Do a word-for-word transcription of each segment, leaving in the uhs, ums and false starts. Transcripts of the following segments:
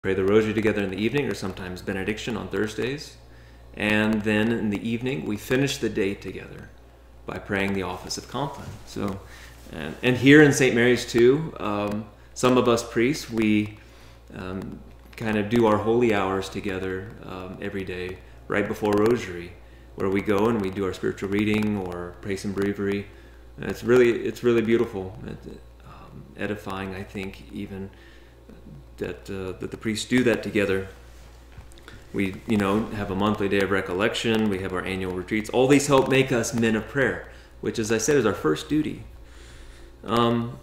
pray the rosary together in the evening, or sometimes benediction on Thursdays. And then in the evening, we finish the day together by praying the Office of Compline. So, and, and here in Saint Mary's too, um, some of us priests, we um, kind of do our holy hours together um, every day, right before Rosary, where we go and we do our spiritual reading or pray some breviary. And it's really, it's really beautiful, um, edifying, I think, even that uh, that the priests do that together. We, you know, have a monthly day of recollection. We have our annual retreats. All these help make us men of prayer, which, as I said, is our first duty. Um,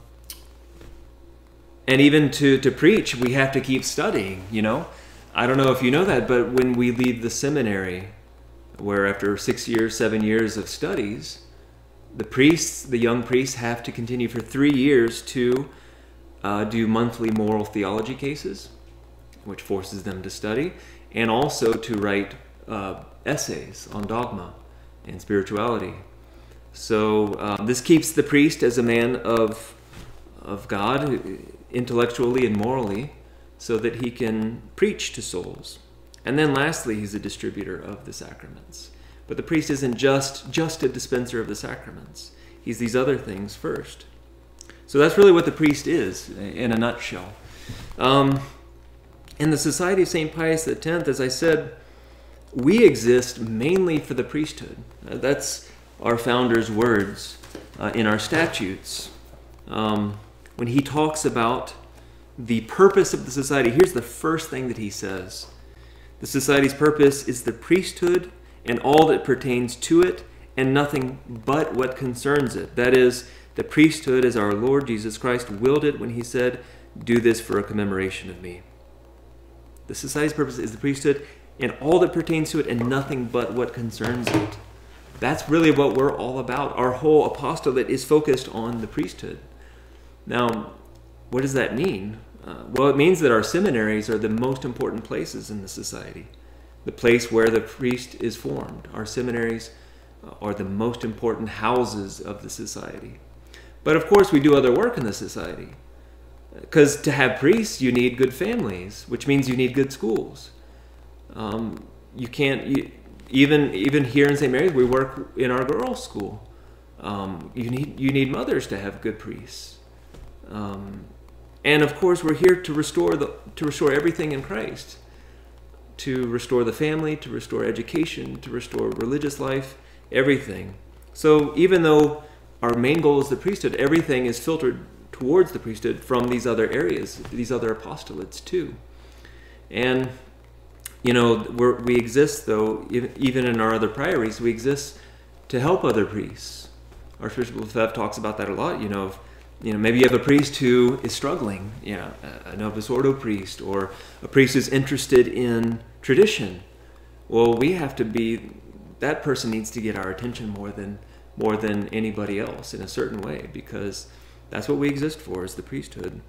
and even to, to preach, we have to keep studying, you know. I don't know if you know that, but when we leave the seminary, where after six years, seven years of studies, the priests, the young priests, have to continue for three years to uh, do monthly moral theology cases, which forces them to study, and also to write uh, essays on dogma and spirituality. So uh, this keeps the priest as a man of, of God, intellectually and morally, so that he can preach to souls. And then lastly, he's a distributor of the sacraments. But the priest isn't just, just a dispenser of the sacraments. He's these other things first. So that's really what the priest is, in a nutshell. Um, in the Society of Saint Pius X, as I said, we exist mainly for the priesthood. Uh, that's our founder's words uh, in our statutes. Um, when he talks about the purpose of the society, here's the first thing that he says. The society's purpose is the priesthood and all that pertains to it, and nothing but what concerns it. That is, the priesthood as our Lord Jesus Christ willed it when he said, "Do this for a commemoration of me." The society's purpose is the priesthood and all that pertains to it, and nothing but what concerns it. That's really what we're all about. Our whole apostolate is focused on the priesthood. Now, what does that mean? Uh, well, it means that our seminaries are the most important places in the society, the place where the priest is formed. Our seminaries are the most important houses of the society. But of course, we do other work in the society. Because to have priests, you need good families, which means you need good schools. Um, you can't, you, even even here in Saint Mary's, we work in our girls' school. Um, you need you need mothers to have good priests. Um, And of course, we're here to restore the to restore everything in Christ, to restore the family, to restore education, to restore religious life, everything. So even though our main goal is the priesthood, everything is filtered towards the priesthood from these other areas, these other apostolates too. And you know, we're, we exist though, even in our other priories, we exist to help other priests. Archbishop Lefebvre talks about that a lot. You know. If, You know, maybe you have a priest who is struggling, you know, a Novus Ordo priest, or a priest who's interested in tradition. Well, we have to be, that person needs to get our attention more than more than anybody else in a certain way, because that's what we exist for, is the priesthood.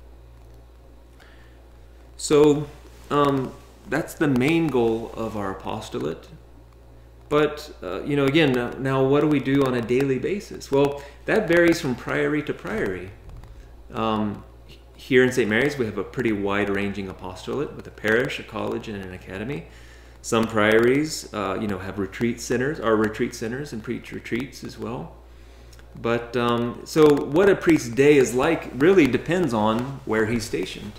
So um, that's the main goal of our apostolate. But, uh, you know, again, now, now what do we do on a daily basis? Well, that varies from priory to priory. Um, here in Saint Mary's, we have a pretty wide-ranging apostolate with a parish, a college, and an academy. Some priories, uh, you know, have retreat centers, are retreat centers, and preach retreats as well. But, um, so what a priest's day is like really depends on where he's stationed.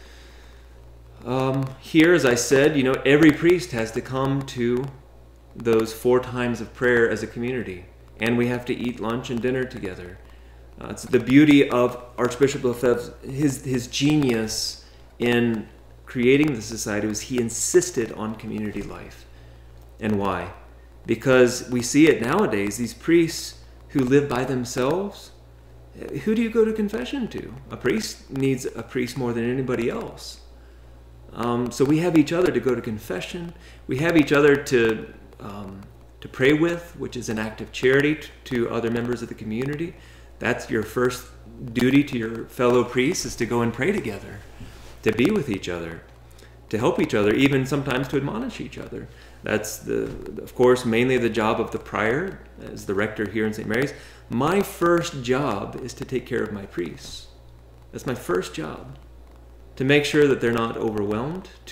Um, here, as I said, you know, every priest has to come to those four times of prayer as a community, and we have to eat lunch and dinner together. Uh, it's the beauty of Archbishop Lefebvre's, his, his genius in creating the society was he insisted on community life. And why? Because we see it nowadays, these priests who live by themselves, who do you go to confession to? A priest needs a priest more than anybody else. Um, so we have each other to go to confession. We have each other to Um, to pray with, which is an act of charity to other members of the community. That's your first duty to your fellow priests, is to go and pray together, to be with each other, to help each other, even sometimes to admonish each other. That's, the, of course, mainly the job of the prior, as the rector here in Saint Mary's. My first job is to take care of my priests. That's my first job, to make sure that they're not overwhelmed,